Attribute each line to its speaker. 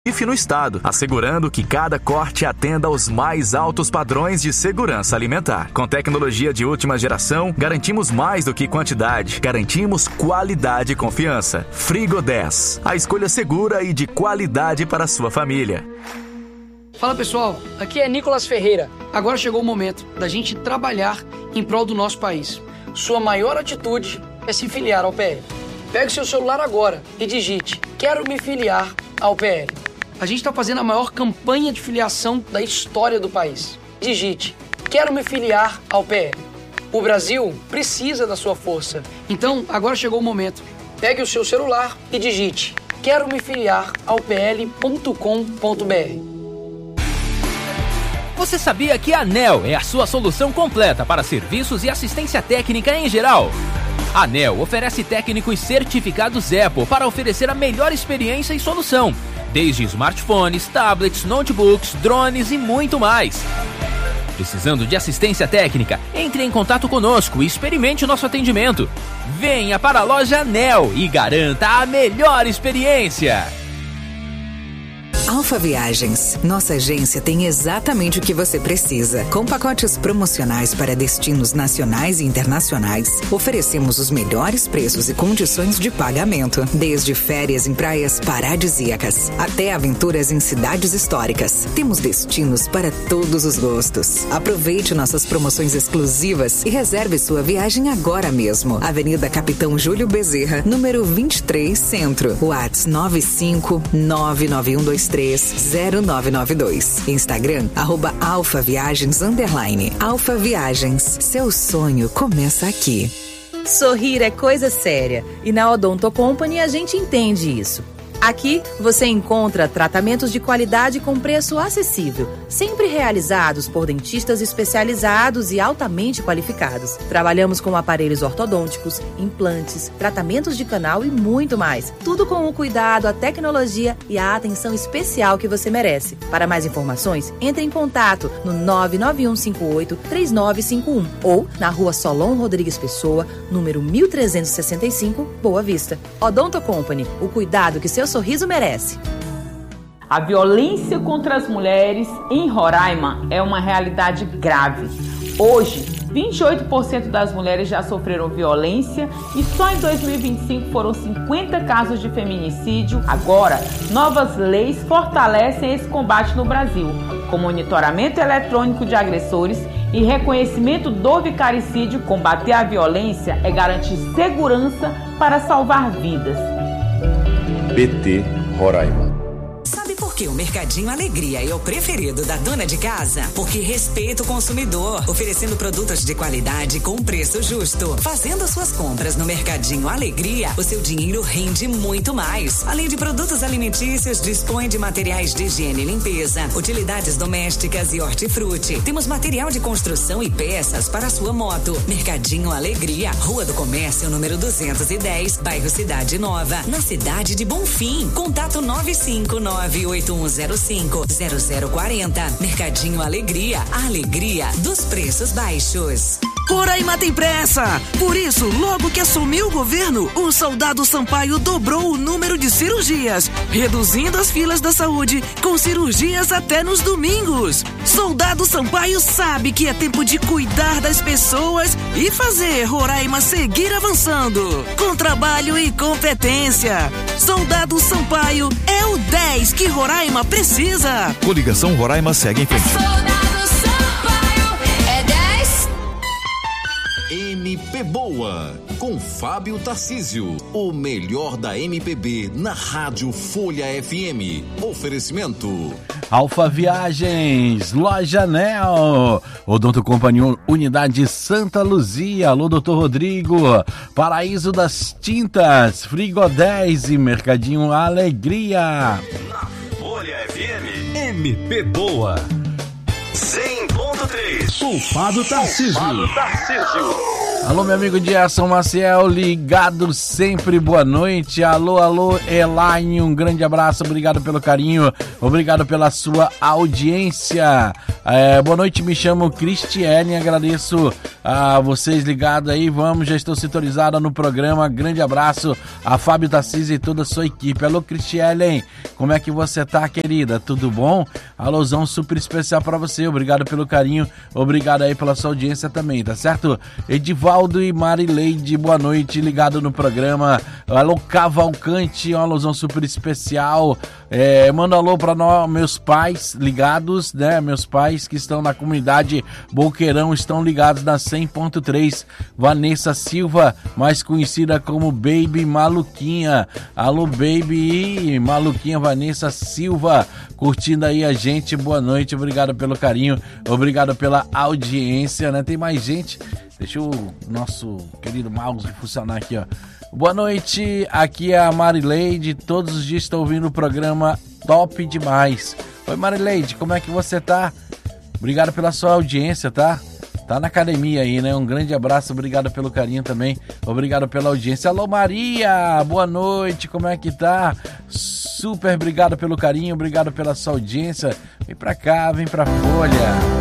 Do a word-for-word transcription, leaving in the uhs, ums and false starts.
Speaker 1: no estado, assegurando que cada corte atenda aos mais altos padrões de segurança alimentar. Com tecnologia de última geração, garantimos mais do que quantidade, garantimos qualidade e confiança. Frigo dez, a escolha segura e de qualidade para a sua família.
Speaker 2: Fala pessoal, aqui é Nicolas Ferreira. Agora chegou o momento da gente trabalhar em prol do nosso país. Sua maior atitude é se filiar ao P L. Pegue seu celular agora e digite: quero me filiar ao P L. A gente está fazendo a maior campanha de filiação da história do país. Digite: quero me filiar ao P L. O Brasil precisa da sua força. Então, agora chegou o momento. Pegue o seu celular e digite: quero me filiar ao p l ponto com ponto b r.
Speaker 3: Você sabia que a ANEEL é a sua solução completa para serviços e assistência técnica em geral? A ANEEL oferece técnicos certificados Apple para oferecer a melhor experiência e solução, desde smartphones, tablets, notebooks, drones e muito mais. Precisando de assistência técnica? Entre em contato conosco e experimente o nosso atendimento. Venha para a loja ANEEL e garanta a melhor experiência.
Speaker 4: Alfa Viagens. Nossa agência tem exatamente o que você precisa. Com pacotes promocionais para destinos nacionais e internacionais, oferecemos os melhores preços e condições de pagamento. Desde férias em praias paradisíacas até aventuras em cidades históricas. Temos destinos para todos os gostos. Aproveite nossas promoções exclusivas e reserve sua viagem agora mesmo. Avenida Capitão Júlio Bezerra, número vinte e três, Centro. WhatsApp nove cinco nove nove um dois três zero nove nove dois. Instagram, arroba Alfa Viagens, underline. Alfa Viagens, seu sonho começa aqui.
Speaker 5: Sorrir é coisa séria e na Odonto Company a gente entende isso. Aqui você encontra tratamentos de qualidade com preço acessível, sempre realizados por dentistas especializados e altamente qualificados. Trabalhamos com aparelhos ortodônticos, implantes, tratamentos de canal e muito mais. Tudo com o cuidado, a tecnologia e a atenção especial que você merece. Para mais informações, entre em contato no nove nove um cinco oito três nove cinco um ou na rua Solon Rodrigues Pessoa, número mil trezentos e sessenta e cinco, Boa Vista. Odonto Company, o cuidado que seu sorriso merece.
Speaker 6: A violência contra as mulheres em Roraima é uma realidade grave. Hoje, vinte e oito por cento das mulheres já sofreram violência e só em dois mil e vinte e cinco foram cinquenta casos de feminicídio. Agora, novas leis fortalecem esse combate no Brasil, com monitoramento eletrônico de agressores e reconhecimento do vicaricídio. Combater a violência é garantir segurança para salvar vidas.
Speaker 7: P T Roraima.
Speaker 4: Sabe por que o Mercadinho Alegria é o preferido da dona de casa? Porque respeita o consumidor, oferecendo produtos de qualidade com preço justo. Fazendo suas compras no Mercadinho Alegria, o seu dinheiro rende muito mais. Além de produtos alimentícios, dispõe de materiais de higiene e limpeza, utilidades domésticas e hortifruti. Temos material de construção e peças para a sua moto. Mercadinho Alegria, Rua do Comércio, número duzentos e dez, bairro Cidade Nova, na cidade de Bonfim. Contato nove cinco nove oito um zero cinco zero zero quatro zero. Mercadinho Alegria, a alegria dos preços baixos.
Speaker 8: Roraima tem pressa! Por isso, logo que assumiu o governo, o Soldado Sampaio dobrou o número de cirurgias, reduzindo as filas da saúde, com cirurgias até nos domingos. Soldado Sampaio sabe que é tempo de cuidar das pessoas e fazer Roraima seguir avançando, com trabalho e competência. Soldado Sampaio é o dez que Roraima precisa.
Speaker 7: Coligação Roraima segue em frente.
Speaker 9: Soldado Sampaio é dez.
Speaker 10: M P Boa, com Fábio Tarcísio. O melhor da M P B na Rádio Folha F M. Oferecimento
Speaker 11: Alfa Viagens, Loja ANEEL, Odonto Company, Unidade Santa Luzia, alô doutor Rodrigo, Paraíso das Tintas, Frigo dez e Mercadinho Alegria.
Speaker 10: na Folha F M. M P Boa cem ponto três.
Speaker 11: O Fábio Tarcísio.
Speaker 10: Fábio Tarcísio.
Speaker 11: Alô, meu amigo Gerson Maciel, ligado sempre, boa noite. Alô, alô, Elaine, um grande abraço, obrigado pelo carinho, obrigado pela sua audiência. É, boa noite, me chamo Cristiane, agradeço a vocês ligados aí, vamos, já estou sintonizada no programa, grande abraço a Fábio Tarcísio e toda a sua equipe. Alô, Cristiane, como é que você tá, querida? Tudo bom? Alôzão super especial para você, obrigado pelo carinho, obrigado aí pela sua audiência também, tá certo? Edivaldo e Marileide, boa noite, ligado no programa. Alô, Cavalcante, um alôzão super especial. É, manda alô para nós, meus pais ligados, né? Meus pais que estão na comunidade Boqueirão estão ligados na cem ponto três. Vanessa Silva, mais conhecida como Baby Maluquinha. Alô, Baby Maluquinha, Vanessa Silva, curtindo aí a gente. Boa noite, obrigado pelo carinho, obrigado pela audiência, né? Tem mais gente. Deixa o nosso querido mouse funcionar aqui, ó. Boa noite, aqui é a Marileide, todos os dias estou ouvindo o programa top demais. Oi, Marileide, como é que você tá? Obrigado pela sua audiência, tá? Tá na academia aí, né? Um grande abraço, obrigado pelo carinho também, obrigado pela audiência. Alô, Maria, boa noite, como é que tá? Super obrigado pelo carinho, obrigado pela sua audiência. Vem pra cá, vem pra Folha.